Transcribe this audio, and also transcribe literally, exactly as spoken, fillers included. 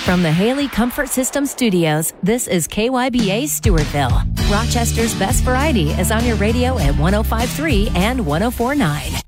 From the Haley Comfort System Studios, this is K Y B A Stewartville. Rochester's best variety is on your radio at one oh five point three and one oh four point nine.